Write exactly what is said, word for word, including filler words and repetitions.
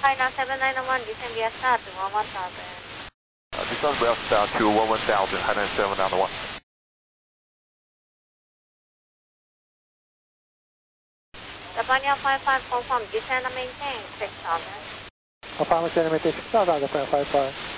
China seven nine one, descend via start to one one thousand. Uh, descend via start to one one thousand, China seven nine one. Japan five five confirm, descend and maintain six thousand. Alpha maintain six thousand, Japan five five.